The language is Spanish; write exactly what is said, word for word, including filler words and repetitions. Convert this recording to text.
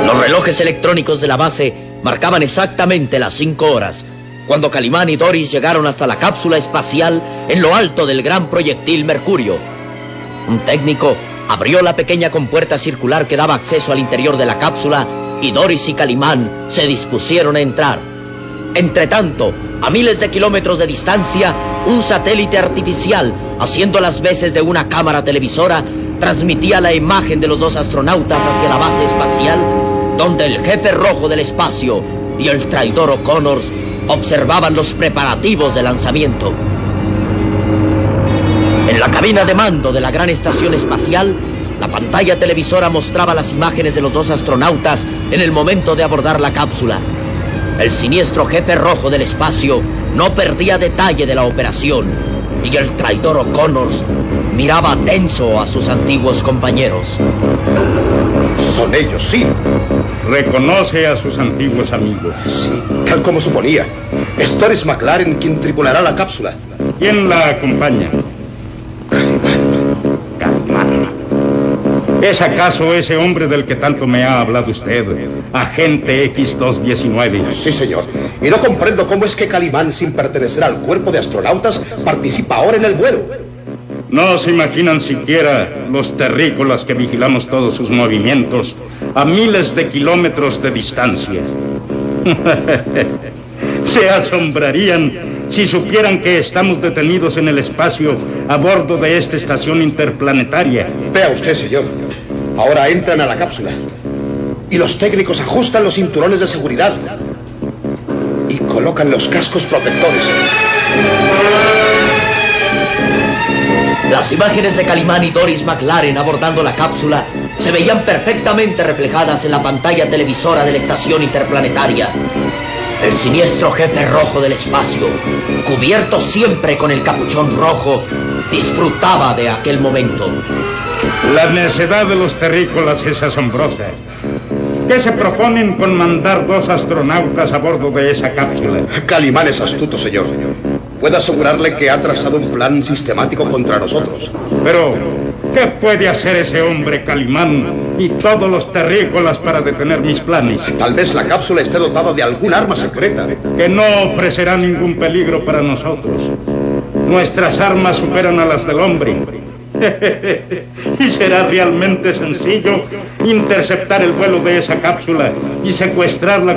Los relojes electrónicos de la base marcaban exactamente las cinco horas, cuando Calimán y Doris llegaron hasta la cápsula espacial en lo alto del gran proyectil Mercurio. Un técnico abrió la pequeña compuerta circular que daba acceso al interior de la cápsula y Doris y Calimán se dispusieron a entrar. Entretanto, a miles de kilómetros de distancia, un satélite artificial, haciendo las veces de una cámara televisora, transmitía la imagen de los dos astronautas hacia la base espacial, donde el jefe rojo del espacio y el traidor O'Connors observaban los preparativos de lanzamiento. En la cabina de mando de la gran estación espacial, la pantalla televisora mostraba las imágenes de los dos astronautas en el momento de abordar la cápsula. El siniestro jefe rojo del espacio no perdía detalle de la operación, y el traidor O'Connors miraba tenso a sus antiguos compañeros. Son ellos, sí. Reconoce a sus antiguos amigos. Sí, tal como suponía. Es Doris McLaren quien tripulará la cápsula. ¿Quién la acompaña? Calimán. Calimán. ¿Es acaso ese hombre del que tanto me ha hablado usted, agente equis doscientos diecinueve? Sí, señor. Y no comprendo cómo es que Calimán, sin pertenecer al cuerpo de astronautas, participa ahora en el vuelo. No se imaginan siquiera los terrícolas que vigilamos todos sus movimientos a miles de kilómetros de distancia. Se asombrarían si supieran que estamos detenidos en el espacio a bordo de esta estación interplanetaria. Vea usted, señor. Ahora entran a la cápsula y los técnicos ajustan los cinturones de seguridad y colocan los cascos protectores. Las imágenes de Calimán y Doris McLaren abordando la cápsula se veían perfectamente reflejadas en la pantalla televisora de la estación interplanetaria. El siniestro jefe rojo del espacio, cubierto siempre con el capuchón rojo, disfrutaba de aquel momento. La necedad de los terrícolas es asombrosa. ¿Qué se proponen con mandar dos astronautas a bordo de esa cápsula? Calimán es astuto, señor. Puedo asegurarle que ha trazado un plan sistemático contra nosotros. Pero, ¿qué puede hacer ese hombre, Calimán, y todos los terrícolas para detener mis planes? Tal vez la cápsula esté dotada de algún arma secreta. Que no ofrecerá ningún peligro para nosotros. Nuestras armas superan a las del hombre. Y será realmente sencillo interceptar el vuelo de esa cápsula y secuestrarla